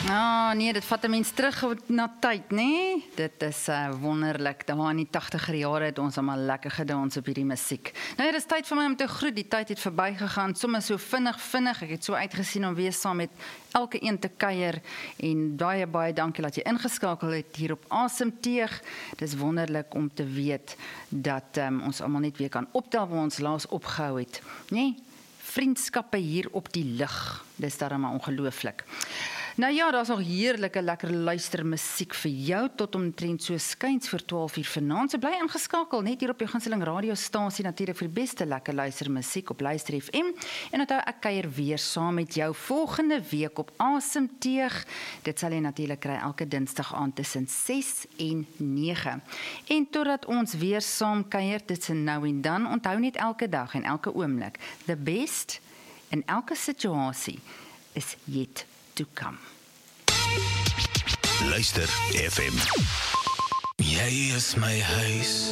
Nee, dit vat 'n mens terug na tyd, nee? Dit is wonderlik. Daar in die 80er jare het ons almal lekker gedans op hierdie musiek. Nou ja, dis tyd vir my om te groet. Die tyd het verbygegaan, sommer so vinnig. Ek het so uitgesien om weer saam met elke een te kuier en baie dankie dat jy ingeskakel het hier op Asemteug. Dis wonderlik om te weet dat ons almal net weer kan optel waar ons laas opgehou het. Nee, vriendskappe hier op die lug. Dis darem ongelooflik. Nou ja, daar is nog heerlike lekker luistermusiek vir jou tot omtrent so skuins vir 12:00 vanaand. So bly ingeskakel net hier op jou gunsteling radiostasie natuurlik vir die beste lekker luistermusiek op Luister FM. En onthou ek kuier weer saam met jou volgende week op Asemteug. Dit sal jy natuurlik kry elke Dinsdag aand tussen 6 en 9. En totdat ons weer saam kuier tussen nou en dan, onthou net elke dag en elke oomblik, the best in elke situasie is yet to come. Luister FM. Jy is my huis.